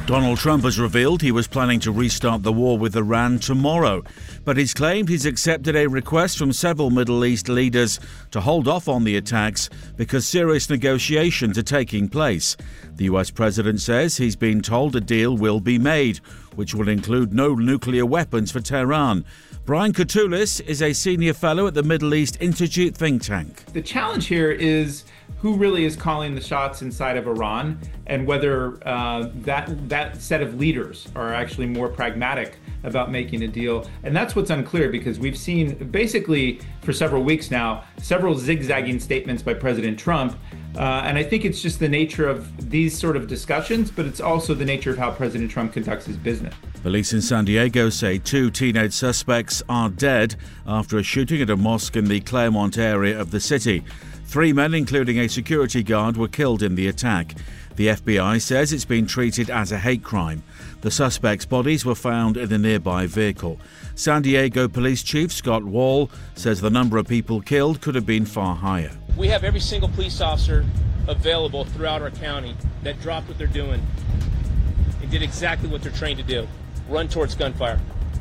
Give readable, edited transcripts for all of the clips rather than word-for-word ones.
Donald Trump has revealed he was planning to restart the war with Iran tomorrow, but he's claimed he's accepted a request from several Middle East leaders to hold off on the attacks because serious negotiations are taking place. The US president says he's been told a deal will be made, which will include no nuclear weapons for Tehran. Brian Katulis is a senior fellow at the Middle East Institute think tank. The challenge here is who really is calling the shots inside of Iran, and whether that set of leaders are actually more pragmatic about making a deal. And that's what's unclear, because we've seen basically for several weeks now several zigzagging statements by President Trump. And I think it's just the nature of these sort of discussions, but it's also the nature of how President Trump conducts his business. Police in San Diego say 2 teenage suspects are dead after a shooting at a mosque in the Claremont area of the city. 3 men, including a security guard, were killed in the attack. The FBI says it's been treated as a hate crime. The suspects' bodies were found in a nearby vehicle. San Diego Police Chief Scott Wall says the number of people killed could have been far higher. We have every single police officer available throughout our county that dropped what they're doing and did exactly what they're trained to do: run towards gunfire.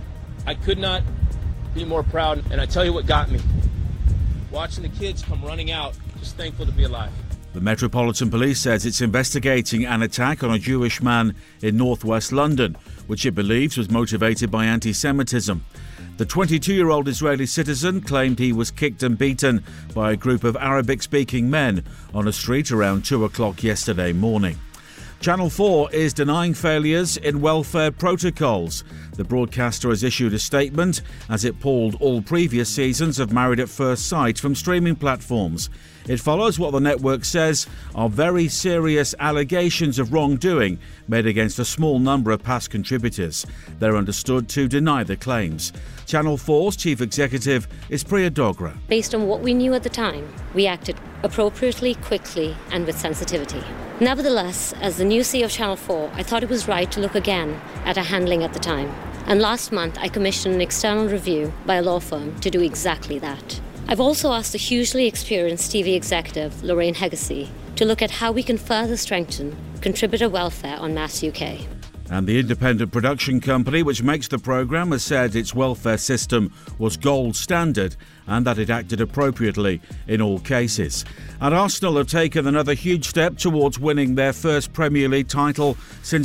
I could not be more proud, and I tell you what got me: watching the kids come running out, just thankful to be alive. The Metropolitan Police says it's investigating an attack on a Jewish man in northwest London, which it believes was motivated by anti-Semitism. The 22-year-old Israeli citizen claimed he was kicked and beaten by a group of Arabic-speaking men on a street around 2 o'clock yesterday morning. Channel 4 is denying failures in welfare protocols. The broadcaster has issued a statement as it pulled all previous seasons of Married at First Sight from streaming platforms. It follows what the network says are very serious allegations of wrongdoing made against a small number of past contributors. They're understood to deny the claims. Channel 4's chief executive is Priya Dogra. Based on what we knew at the time, we acted appropriately, quickly, and with sensitivity. Nevertheless, as the new CEO of Channel 4, I thought it was right to look again at our handling at the time. And last month, I commissioned an external review by a law firm to do exactly that. I've also asked the hugely experienced TV executive, Lorraine Hegasey, to look at how we can further strengthen contributor welfare on Mass UK. And the independent production company which makes the programme has said its welfare system was gold standard and that it acted appropriately in all cases. And Arsenal have taken another huge step towards winning their first Premier League title since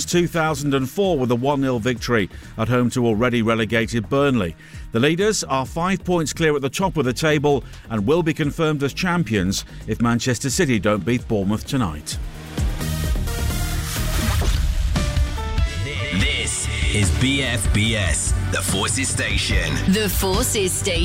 2004 with a 1-0 victory at home to already relegated Burnley. The leaders are 5 points clear at the top of the table and will be confirmed as champions if Manchester City don't beat Bournemouth tonight. This is BFBS, the Forces Station. The Forces Station.